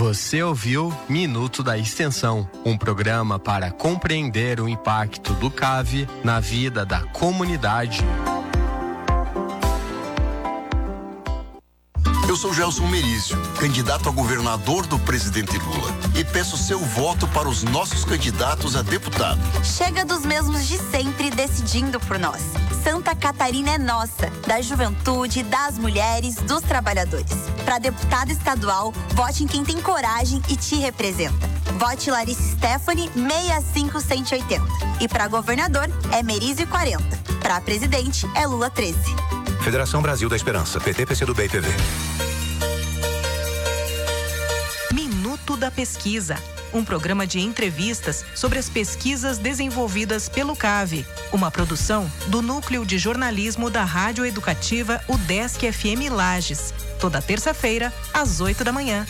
Você ouviu Minuto da Extensão, um programa para compreender o impacto do CAV na vida da comunidade. Eu sou Gelson Merizio, candidato a governador do presidente Lula, e peço seu voto para os nossos candidatos a deputado. Chega dos mesmos de sempre decidindo por nós. Santa Catarina é nossa, da juventude, das mulheres, dos trabalhadores. Para deputado estadual, vote em quem tem coragem e te representa. Vote Larissa Stephanie 65180. E para governador é Merizio 40. Para presidente é Lula 13. Federação Brasil da Esperança, PT, PCdoB e PV. Minuto da Pesquisa, um programa de entrevistas sobre as pesquisas desenvolvidas pelo CAV, uma produção do Núcleo de Jornalismo da Rádio Educativa UDESC FM Lages, toda terça-feira, às 8 da manhã.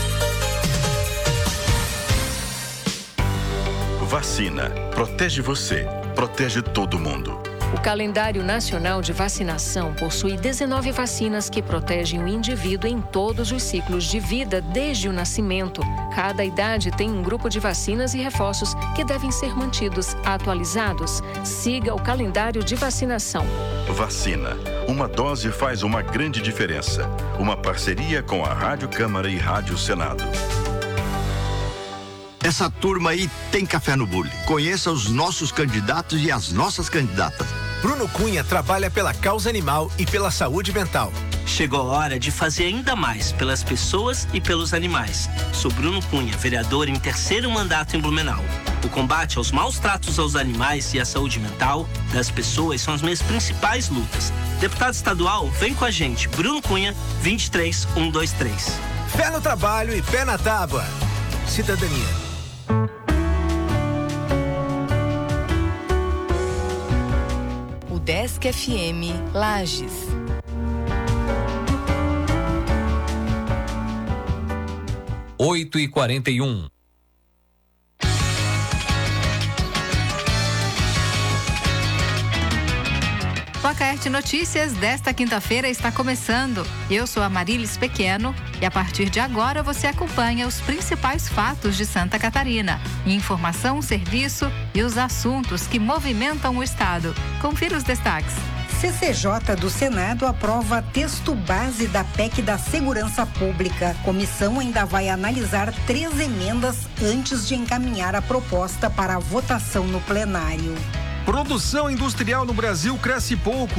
Vacina. Protege você. Protege todo mundo. O calendário nacional de vacinação possui 19 vacinas que protegem o indivíduo em todos os ciclos de vida desde o nascimento. Cada idade tem um grupo de vacinas e reforços que devem ser mantidos atualizados. Siga o calendário de vacinação. Vacina. Uma dose faz uma grande diferença. Uma parceria com a Rádio Câmara e Rádio Senado. Essa turma aí tem café no bule. Conheça os nossos candidatos e as nossas candidatas. Bruno Cunha trabalha pela causa animal e pela saúde mental. Chegou a hora de fazer ainda mais pelas pessoas e pelos animais. Sou Bruno Cunha, vereador em 3º mandato em Blumenau. O combate aos maus tratos aos animais e a saúde mental das pessoas são as minhas principais lutas. Deputado estadual, vem com a gente. Bruno Cunha, 23123. Fé no trabalho e pé na tábua. Cidadania. UDESC FM Lages. Oito e 41. O Acaerte Notícias desta quinta-feira está começando. Eu sou a Marilis Pequeno e a partir de agora você acompanha os principais fatos de Santa Catarina. Informação, serviço e os assuntos que movimentam o Estado. Confira os destaques. CCJ do Senado aprova texto base da PEC da Segurança Pública. Comissão ainda vai analisar 3 emendas antes de encaminhar a proposta para a votação no plenário. Produção industrial no Brasil cresce pouco,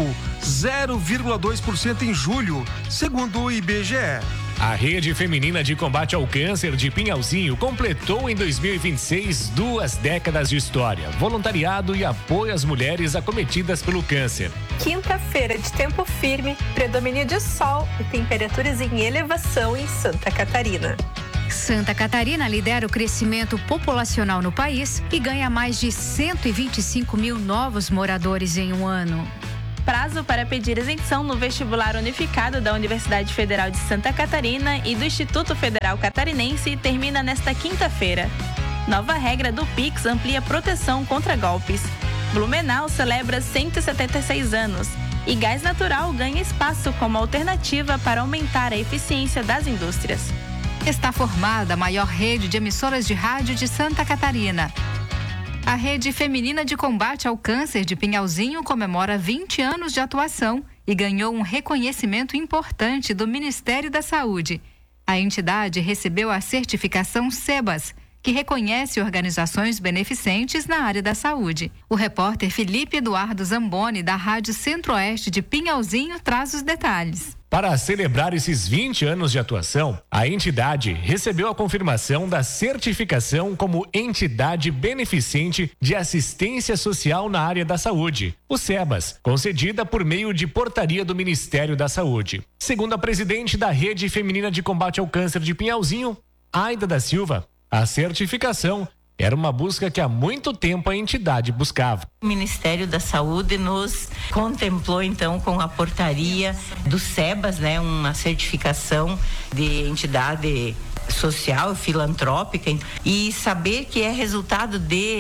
0,2% em julho, segundo o IBGE. A Rede Feminina de Combate ao Câncer de Pinhalzinho completou em 2026 2 décadas de história, voluntariado e apoio às mulheres acometidas pelo câncer. Quinta-feira de tempo firme, predomínio de sol e temperaturas em elevação em Santa Catarina. Santa Catarina lidera o crescimento populacional no país e ganha mais de 125 mil novos moradores em um ano. Prazo para pedir isenção no vestibular unificado da Universidade Federal de Santa Catarina e do Instituto Federal Catarinense termina nesta quinta-feira. Nova regra do Pix amplia proteção contra golpes. Blumenau celebra 176 anos e gás natural ganha espaço como alternativa para aumentar a eficiência das indústrias. Está formada a maior rede de emissoras de rádio de Santa Catarina. A Rede Feminina de Combate ao Câncer de Pinhalzinho comemora 20 anos de atuação e ganhou um reconhecimento importante do Ministério da Saúde. A entidade recebeu a certificação SEBAS, que reconhece organizações beneficentes na área da saúde. O repórter Felipe Eduardo Zamboni, da Rádio Centro-Oeste de Pinhalzinho, traz os detalhes. Para celebrar esses 20 anos de atuação, a entidade recebeu a confirmação da certificação como entidade beneficente de assistência social na área da saúde, o SEBAS, concedida por meio de portaria do Ministério da Saúde. Segundo a presidente da Rede Feminina de Combate ao Câncer de Pinhalzinho, Aida da Silva, a certificação era uma busca que há muito tempo a entidade buscava. O Ministério da Saúde nos contemplou então com a portaria do SEBAS, uma certificação de entidade social e filantrópica, e saber que é resultado de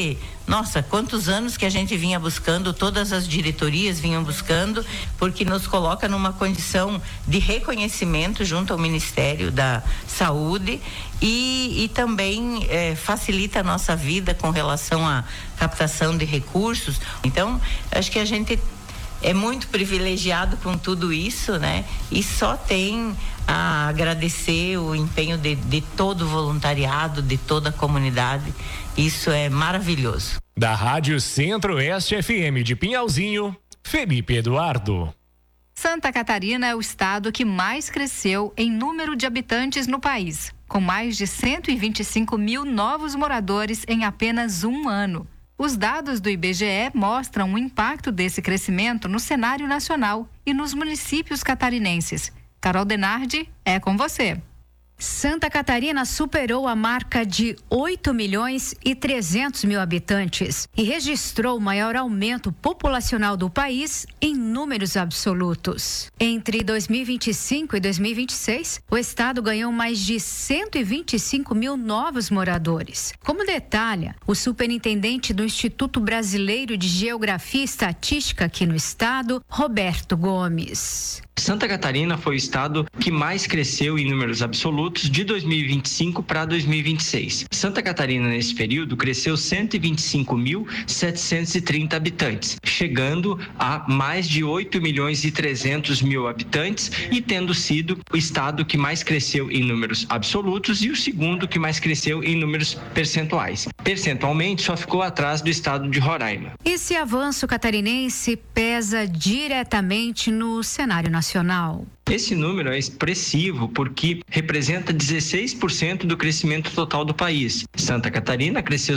nossa, quantos anos que a gente vinha buscando, todas as diretorias vinham buscando, porque nos coloca numa condição de reconhecimento junto ao Ministério da Saúde e também facilita a nossa vida com relação à captação de recursos. Então, acho que a gente é muito privilegiado com tudo isso, né? E só tem a agradecer o empenho de todo o voluntariado, de toda a comunidade. Isso é maravilhoso. Da Rádio Centro-Oeste FM de Pinhalzinho, Felipe Eduardo. Santa Catarina é o estado que mais cresceu em número de habitantes no país, com mais de 125 mil novos moradores em apenas um ano. Os dados do IBGE mostram o impacto desse crescimento no cenário nacional e nos municípios catarinenses. Carol Denardi, é com você. Santa Catarina superou a marca de 8.300.000 habitantes e registrou o maior aumento populacional do país em números absolutos. Entre 2025 e 2026, o estado ganhou mais de 125 mil novos moradores. Como detalha o superintendente do Instituto Brasileiro de Geografia e Estatística aqui no estado, Roberto Gomes. Santa Catarina foi o estado que mais cresceu em números absolutos de 2025 para 2026. Santa Catarina, nesse período, cresceu 125.730 habitantes, chegando a mais de 8.300.000 habitantes e tendo sido o estado que mais cresceu em números absolutos e o segundo que mais cresceu em números percentuais. Percentualmente, só ficou atrás do estado de Roraima. Esse avanço catarinense pesa diretamente no cenário nacional. Esse número é expressivo porque representa 16% do crescimento total do país. Santa Catarina cresceu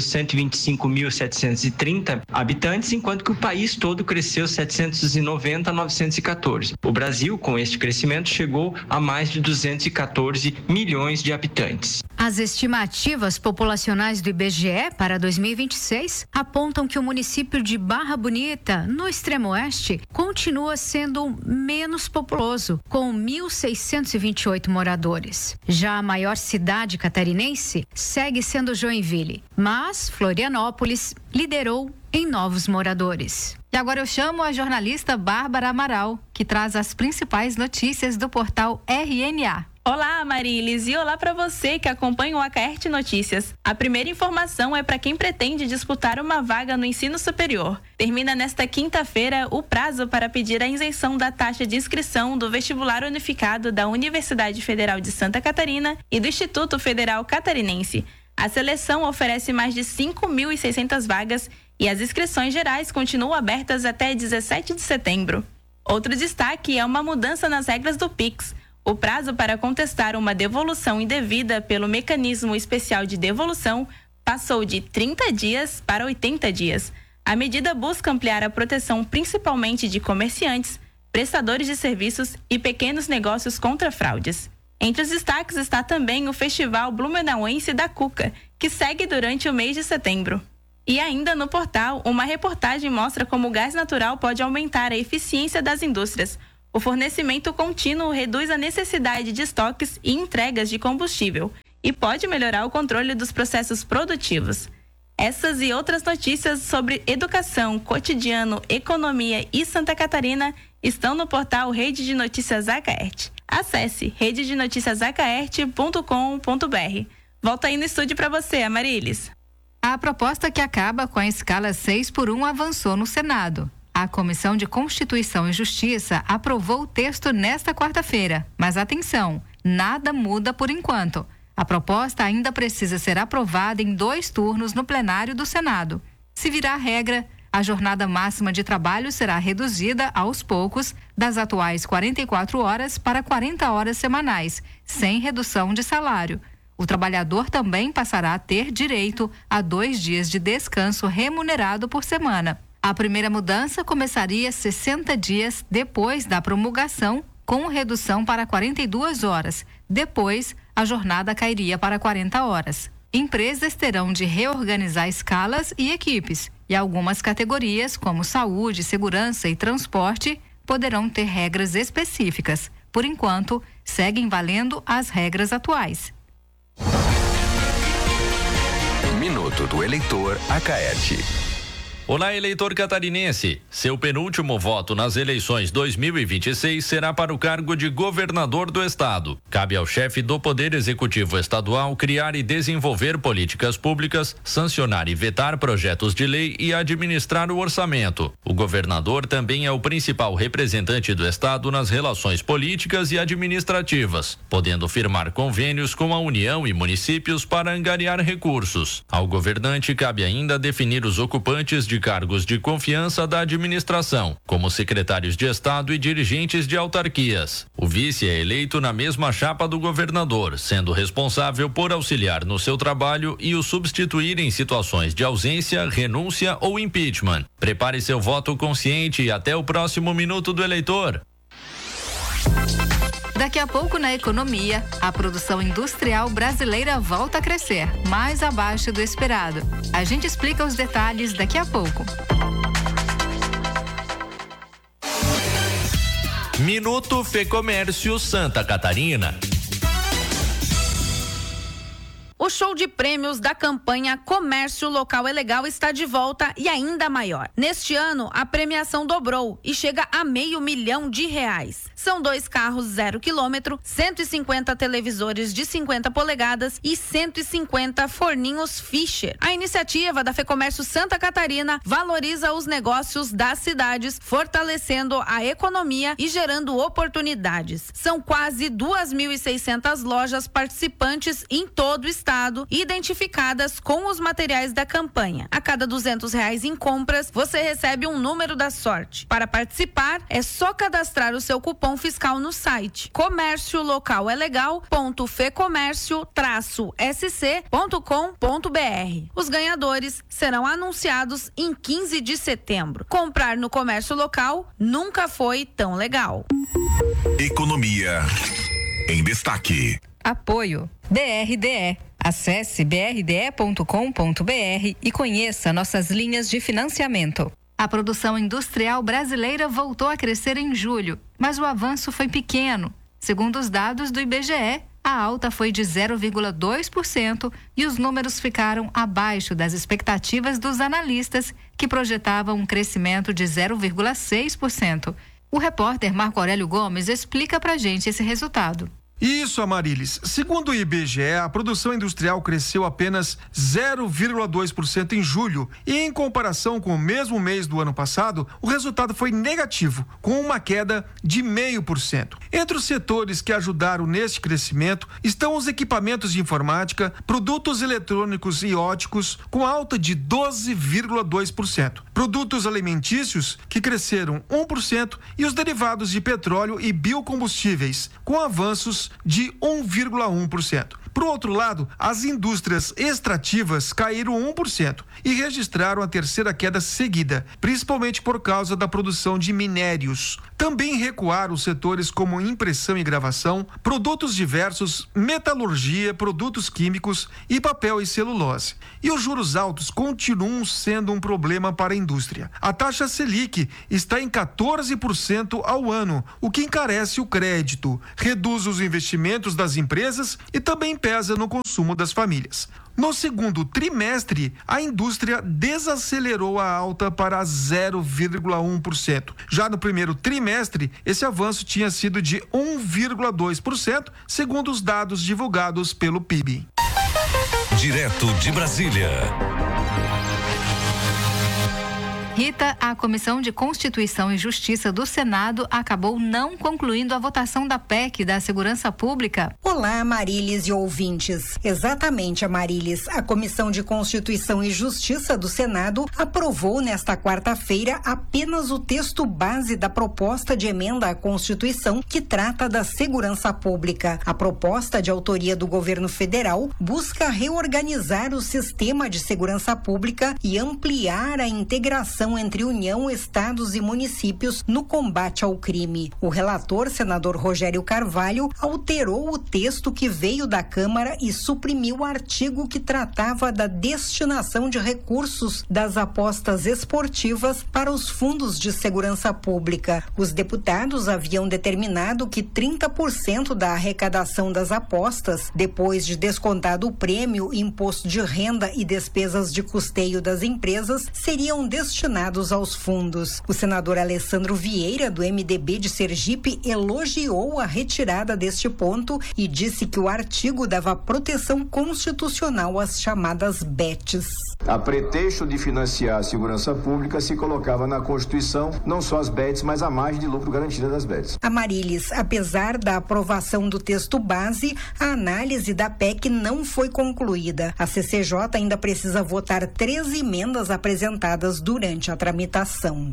125.730 habitantes, enquanto que o país todo cresceu 790 a 914. O Brasil, com este crescimento, chegou a mais de 214 milhões de habitantes. As estimativas populacionais do IBGE para 2026 apontam que o município de Barra Bonita, no extremo oeste, continua sendo menos populoso, com 1.628 moradores. Já a maior cidade catarinense segue sendo Joinville, mas Florianópolis liderou em novos moradores. E agora eu chamo a jornalista Bárbara Amaral, que traz as principais notícias do portal RNA. Olá, Marilis, e olá para você que acompanha o Acaerte Notícias. A primeira informação é para quem pretende disputar uma vaga no ensino superior. Termina nesta quinta-feira o prazo para pedir a isenção da taxa de inscrição do vestibular unificado da Universidade Federal de Santa Catarina e do Instituto Federal Catarinense. A seleção oferece mais de 5.600 vagas e as inscrições gerais continuam abertas até 17 de setembro. Outro destaque é uma mudança nas regras do PIX. O prazo para contestar uma devolução indevida pelo mecanismo especial de devolução passou de 30 dias para 80 dias. A medida busca ampliar a proteção principalmente de comerciantes, prestadores de serviços e pequenos negócios contra fraudes. Entre os destaques está também o Festival Blumenauense da Cuca, que segue durante o mês de setembro. E ainda no portal, uma reportagem mostra como o gás natural pode aumentar a eficiência das indústrias. O fornecimento contínuo reduz a necessidade de estoques e entregas de combustível e pode melhorar o controle dos processos produtivos. Essas e outras notícias sobre educação, cotidiano, economia e Santa Catarina estão no portal Rede de Notícias Acaerte. Acesse rededenoticiasacaerte.com.br. Volta aí no estúdio para você, Amarilis. A proposta que acaba com a escala 6x1 avançou no Senado. A Comissão de Constituição e Justiça aprovou o texto nesta quarta-feira. Mas atenção, nada muda por enquanto. A proposta ainda precisa ser aprovada em 2 turnos no plenário do Senado. Se virar regra, a jornada máxima de trabalho será reduzida aos poucos das atuais 44 horas para 40 horas semanais, sem redução de salário. O trabalhador também passará a ter direito a 2 dias de descanso remunerado por semana. A primeira mudança começaria 60 dias depois da promulgação, com redução para 42 horas. Depois, a jornada cairia para 40 horas. Empresas terão de reorganizar escalas e equipes, e algumas categorias, como saúde, segurança e transporte, poderão ter regras específicas. Por enquanto, seguem valendo as regras atuais. Minuto do Eleitor Acaerte. Olá, eleitor catarinense. Seu penúltimo voto nas eleições 2026 será para o cargo de governador do estado. Cabe ao chefe do Poder Executivo Estadual criar e desenvolver políticas públicas, sancionar e vetar projetos de lei e administrar o orçamento. O governador também é o principal representante do estado nas relações políticas e administrativas, podendo firmar convênios com a União e municípios para angariar recursos. Ao governante cabe ainda definir os ocupantes de cargos de confiança da administração, como secretários de Estado e dirigentes de autarquias. O vice é eleito na mesma chapa do governador, sendo responsável por auxiliar no seu trabalho e o substituir em situações de ausência, renúncia ou impeachment. Prepare seu voto consciente e até o próximo Minuto do Eleitor. Daqui a pouco, na economia, a produção industrial brasileira volta a crescer, mais abaixo do esperado. A gente explica os detalhes daqui a pouco. Minuto Fecomércio Santa Catarina. O show de prêmios da campanha Comércio Local é Legal está de volta e ainda maior. Neste ano, a premiação dobrou e chega a R$500 mil. São 2 carros 0 km, 150 televisores de 50 polegadas e 150 forninhos Fischer. A iniciativa da Fecomércio Santa Catarina valoriza os negócios das cidades, fortalecendo a economia e gerando oportunidades. São quase 2.600 lojas participantes em todo o estado, identificadas com os materiais da campanha. A cada R$200 em compras, você recebe um número da sorte. Para participar, é só cadastrar o seu cupom fiscal no site comérciolocalegal.fecomércio-sc.com.br. Os ganhadores serão anunciados em 15 de setembro. Comprar no comércio local nunca foi tão legal. Economia em destaque. Apoio BRDE. Acesse brde.com.br e conheça nossas linhas de financiamento. A produção industrial brasileira voltou a crescer em julho, mas o avanço foi pequeno. Segundo os dados do IBGE, a alta foi de 0,2% e os números ficaram abaixo das expectativas dos analistas, que projetavam um crescimento de 0,6%. O repórter Marco Aurélio Gomes explica pra gente esse resultado. Isso, Amarilis. Segundo o IBGE, a produção industrial cresceu apenas 0,2% em julho e, em comparação com o mesmo mês do ano passado, o resultado foi negativo, com uma queda de 0,5%. Entre os setores que ajudaram neste crescimento estão os equipamentos de informática, produtos eletrônicos e óticos, com alta de 12,2%. Produtos alimentícios, que cresceram 1%, e os derivados de petróleo e biocombustíveis, com avanços de 1,1%. Por outro lado, as indústrias extrativas caíram 1% e registraram a terceira queda seguida, principalmente por causa da produção de minérios. Também recuaram os setores como impressão e gravação, produtos diversos, metalurgia, produtos químicos e papel e celulose. E os juros altos continuam sendo um problema para a indústria. A taxa Selic está em 14% ao ano, o que encarece o crédito, reduz os investimentos das empresas e também pesa no consumo das famílias. No segundo trimestre, a indústria desacelerou a alta para 0,1%. Já no primeiro trimestre, esse avanço tinha sido de 1,2%, segundo os dados divulgados pelo PIB. Direto de Brasília. Rita, a Comissão de Constituição e Justiça do Senado acabou não concluindo a votação da PEC da Segurança Pública. Olá, Amarilis e ouvintes. Exatamente, Amarilis. A Comissão de Constituição e Justiça do Senado aprovou nesta quarta-feira apenas o texto base da proposta de emenda à Constituição que trata da segurança pública. A proposta, de autoria do governo federal, busca reorganizar o sistema de segurança pública e ampliar a integração cooperação entre União, estados e municípios no combate ao crime. O relator, senador Rogério Carvalho, alterou o texto que veio da Câmara e suprimiu o artigo que tratava da destinação de recursos das apostas esportivas para os fundos de segurança pública. Os deputados haviam determinado que 30% da arrecadação das apostas, depois de descontado o prêmio, imposto de renda e despesas de custeio das empresas, seriam destinados aos fundos. O senador Alessandro Vieira, do MDB de Sergipe, elogiou a retirada deste ponto e disse que o artigo dava proteção constitucional às chamadas bets. A pretexto de financiar a segurança pública, se colocava na Constituição não só as bets, mas a margem de lucro garantida das bets. Amarilis, apesar da aprovação do texto base, a análise da PEC não foi concluída. A CCJ ainda precisa votar 3 emendas apresentadas durante a tramitação.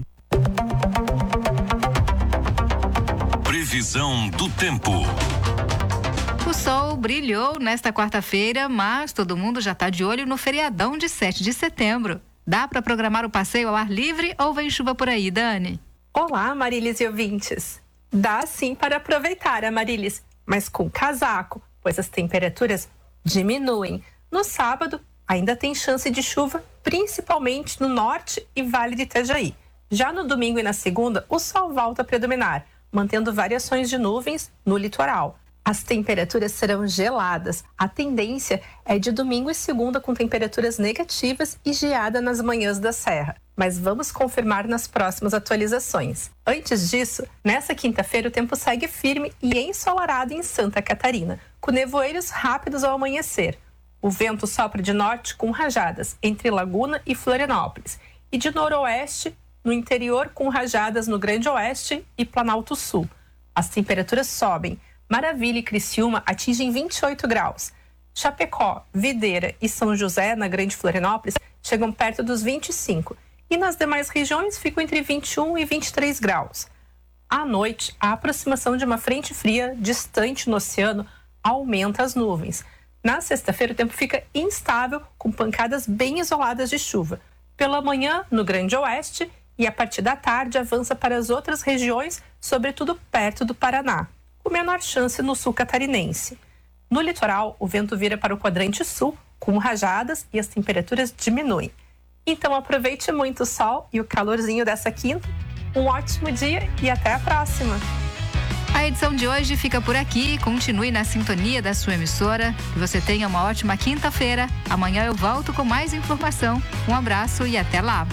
Previsão do tempo. O sol brilhou nesta quarta-feira, mas todo mundo já está de olho no feriadão de 7 de setembro. Dá para programar o passeio ao ar livre ou vem chuva por aí, Dani? Olá, Marilis e ouvintes. Dá sim para aproveitar, Marilis, mas com casaco, pois as temperaturas diminuem. No sábado, ainda tem chance de chuva, principalmente no norte e Vale de Itajaí. Já no domingo e na segunda, o sol volta a predominar, mantendo variações de nuvens no litoral. As temperaturas serão geladas. A tendência é de domingo e segunda com temperaturas negativas e geada nas manhãs da Serra. Mas vamos confirmar nas próximas atualizações. Antes disso, nessa quinta-feira o tempo segue firme e ensolarado em Santa Catarina, com nevoeiros rápidos ao amanhecer. O vento sopra de norte com rajadas entre Laguna e Florianópolis e de noroeste no interior com rajadas no Grande Oeste e Planalto Sul. As temperaturas sobem. Maravilha e Criciúma atingem 28 graus. Chapecó, Videira e São José, na Grande Florianópolis, chegam perto dos 25. E nas demais regiões ficam entre 21 e 23 graus. À noite, a aproximação de uma frente fria distante no oceano aumenta as nuvens. Na sexta-feira, o tempo fica instável, com pancadas bem isoladas de chuva. Pela manhã, no Grande Oeste, e a partir da tarde avança para as outras regiões, sobretudo perto do Paraná, com menor chance no sul catarinense. No litoral, o vento vira para o quadrante sul, com rajadas e as temperaturas diminuem. Então aproveite muito o sol e o calorzinho dessa quinta. Um ótimo dia e até a próxima! A edição de hoje fica por aqui. Continue na sintonia da sua emissora. Que você tenha uma ótima quinta-feira. Amanhã eu volto com mais informação. Um abraço e até lá!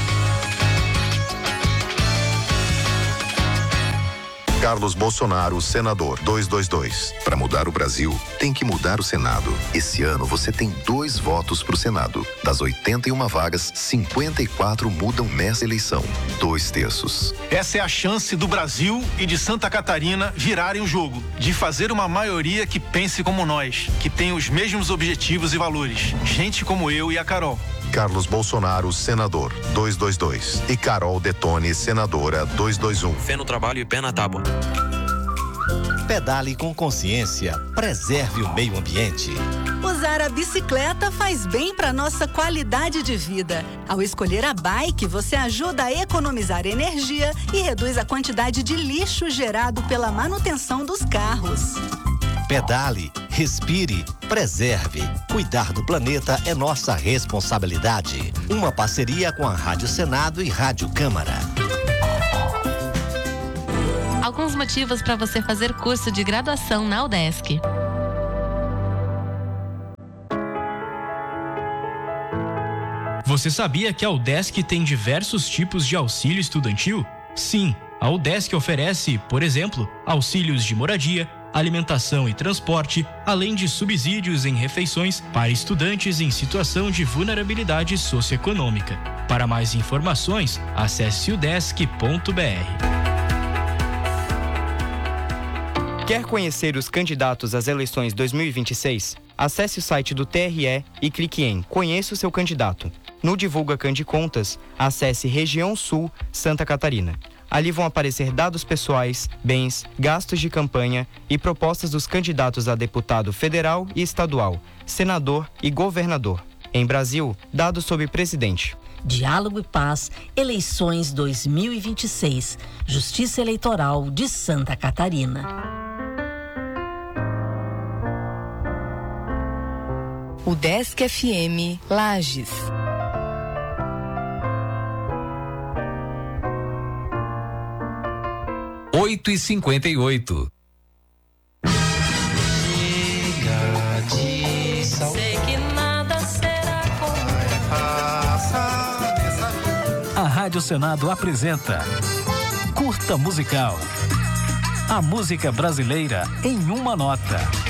Carlos Bolsonaro, senador 222. Para mudar o Brasil, tem que mudar o Senado. Esse ano você tem 2 votos para o Senado. Das 81 vagas, 54 mudam nessa eleição. 2/3. Essa é a chance do Brasil e de Santa Catarina virarem o jogo, de fazer uma maioria que pense como nós, que tem os mesmos objetivos e valores. Gente como eu e a Carol. Carlos Bolsonaro, senador 222. E Carol Detone, senadora 221. Fé no trabalho e pé na tábua. Pedale com consciência. Preserve o meio ambiente. Usar a bicicleta faz bem para nossa qualidade de vida. Ao escolher a bike, você ajuda a economizar energia e reduz a quantidade de lixo gerado pela manutenção dos carros. Pedale, respire, preserve. Cuidar do planeta é nossa responsabilidade. Uma parceria com a Rádio Senado e Rádio Câmara. Alguns motivos para você fazer curso de graduação na UDESC. Você sabia que a UDESC tem diversos tipos de auxílio estudantil? Sim, a UDESC oferece, por exemplo, auxílios de moradia, alimentação e transporte, além de subsídios em refeições para estudantes em situação de vulnerabilidade socioeconômica. Para mais informações, acesse udesc.br. Quer conhecer os candidatos às eleições 2026? Acesse o site do TRE e clique em Conheça o seu candidato. No Divulga Candicontas, acesse Região Sul, Santa Catarina. Ali vão aparecer dados pessoais, bens, gastos de campanha e propostas dos candidatos a deputado federal e estadual, senador e governador. Em Brasil, dados sobre presidente. Diálogo e Paz, eleições 2026, Justiça Eleitoral de Santa Catarina. UDESC FM Lages. Oito e 58. Sei que nada será como A Rádio Senado apresenta Curta Musical. A música brasileira em uma nota.